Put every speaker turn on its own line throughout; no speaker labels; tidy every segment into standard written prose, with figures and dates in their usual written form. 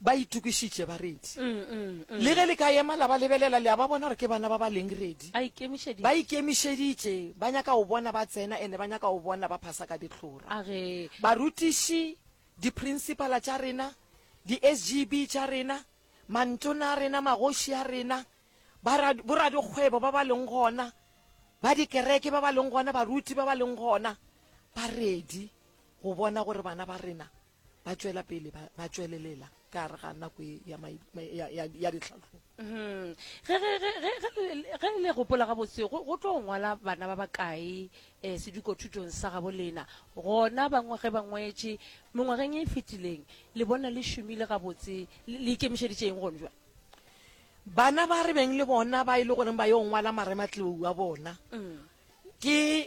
ba itukišitše baredi le ge le ka ema la ba lebelela le ba bona gore ke bana ba ba leng ready ba ikemišeditše ba nyaka o bona ba tsena ene ba nyaka o bona ba phasa ka ditlhora barutiši di-principala tša rena di-SGB tša rena mantona a rena magoši a rena boradikgwebo ba ba leng gona ba dikereke ba ba leng gona baruti ba ba leng gona ba ready go bona gore bana ba rena ba tšwela pele ba tšwelelela ka re ga nako ya ditlhatlhobo
ge le gopola ga botse go tlo ngwala bana ba bakae sedikothutong sa ga bolena gona bangwe ge bangwetše mengwageng e fetileng le bona le šomile ga botse le ikemišeditšeng gone jwa
bana ba re beng le bona ba ile goreng ba yo ngwala marematlou a bona ke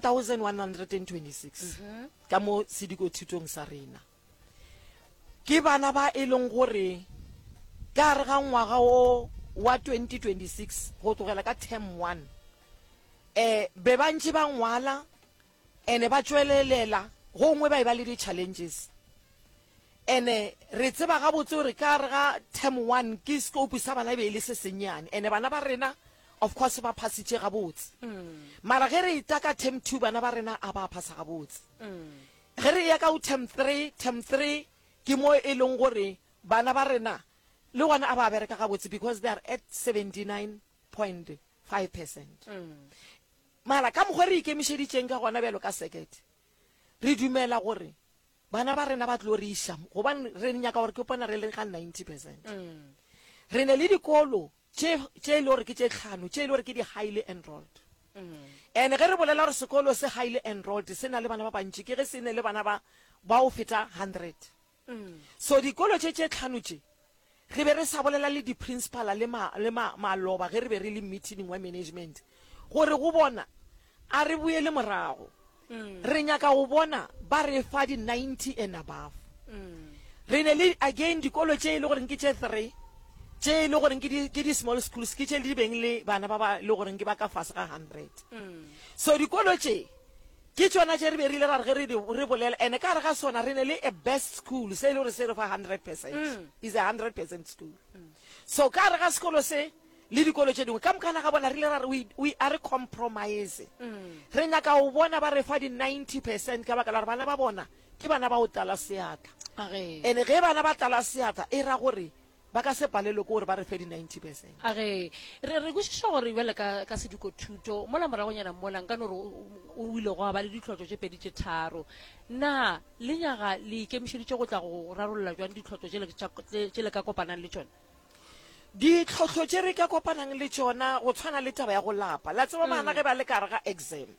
1126 ka mo sedikothutong sa rena ke bana ba e leng gore ka re ga ngwaga o wa 2026 go tlogela ka term 1 be bantši ba ngwala ene ba tšwelelela gongwe ba e ba le di-challenges ene re tseba ga botse gore ka re ga term 1 ke scope sa bana be le se senyane ene bana ba rena of course ba phasitše ga botse mara ge re ita ka term 2 bana ba rena a ba phasa ga botse ge re ya ka term 3 ke mo e leng gore bana ba rena le gona a ba bereka ga botse because they are at 79.5%. Mara ka mogwe re ikemišeditšeng ka gona bjalo ka circuit re dumela gore bana ba rena ba tlo re iša gobane re nyaka gore ke pona re le ga 90%. Re ne le dikolo tše e le gore ke tše tlhano tše e le gore ke di highly enrolled and ge re bolela gore sekolo se highly enrolled se na le bana ba bantši ke ge se ne le bana ba o feta 100. So dikolo tše tlhano tše re be re sa bolela le di-principala le maloba ge re be re le meeting wa management gore go bona a re boele morago re nyaka go bona ba re fa di-90 and above re ne le again dikolo tše e le goreng ke tše 3 tše e le goreng ke di-small schools ke tše le di beng le bana ba ba le goreng ke ba ka fase ga 100 so dikolo tše ke tsona tše re be rile ra re re bolela ene ka re ga sona re ne le a best school se e le gore se re fa 100% is a 100% school so ka re ga sekolo se le dikolo tše dingwe ka mokana ga bona rile ra re we are compromise re nyaka go bona ba re fa di-90% ka baka la gore bana ba bona ke bana ba o tala seatla ene ge bana ba tala seatla e ra gore ba ka se palelwe ke gore ba re fe di-90%.
re kwešiša gore bjale ka sedikothuto mola moragonyana mola nka nore o ile go ba le ditlhotlo tše pedi tše tharo na le nyaga le ikemišeditše go tla go rarolola jwang ditlhotlo tše le ka kopanang le tšona
ditlhotlo tše re ka kopanang le tšona go tshwana le taba ya go lapa la tseba bana ge ba le kare ga exam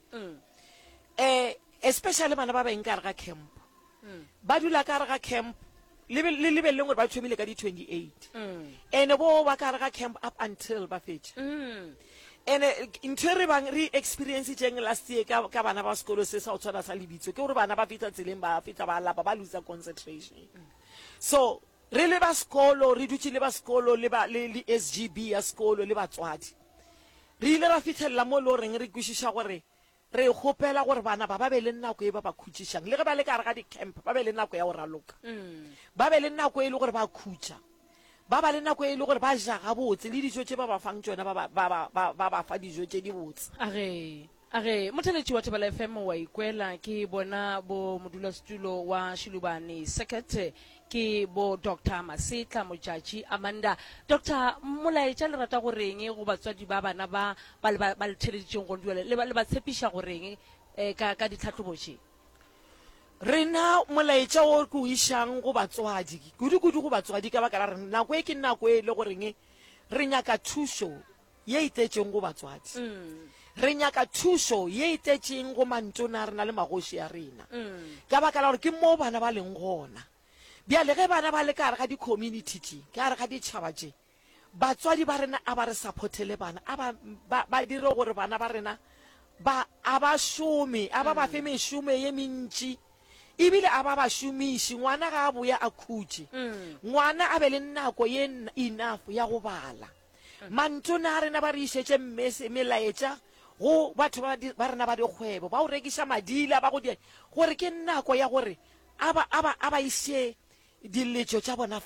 especially bana ba beng kare ga camp ba dula kare ga camp le lebeleng gore ba thomile ka di-28 ene bo ba kare ga camp up until ba fetša ene ntho re bang re experience tšeng last year ka bana ba sekolo se sa o tshwana sa lebitso ke gore bana ba feta tseleng ba feta ba lapa ba losa concentration so re le ba sekolo re dutse le ba sekolo le SGB ya sekolo le batswadi re ile ra fitlhelela mo le goreng re kwešiša gore re gopela gore bana ba be le nako e ba ba khutšišang le ge ba le kare ga di-camp ba be le nako ya go raloka ba be le nako e le gore ba khutša ba ba le nako e le gore ba ja gabotse le dijo tše ba ba fang tšona ba ba fa dijo tše di botse
age motheletši wa Thobela FM wa ikwela ke bona bo modulasetulo wa Shilubane Circuit ke bo Dr. Masetla Mojatši Amanda Dr. molaetša le rata goreng go batswadi ba bana ba le theleditšeng go duela le ba tshepiša goreng ka ditlhatlhobotše
rena molaetša o ke o išang go batswadi kudu-kudu go batswadi ka baka la re nako e ke nako e le goreng re nyaka thušo ye itetšeng go batswadi re nyaka thušo ye itetšeng go mantona a rena le magoši a rena ka baka la gore ke mo bana ba leng gona bjale ge bana ba le ka re ga di-community tše ka re ga ditšhaba tše batswadi ba rena a ba re supportele bana ba dire gore bana ba rena a ba šome a ba fe mešome ye mentši ebile a ba šomiši ngwana ga a boya a khutše ngwana a be le nako ye enough ya go bala mantona a rena ba re išetše melaetša go batho ba rena ba dikgwebo ba o rekiša madila ba go dia gore ke nako ya gore a ba iše diletšo tša bona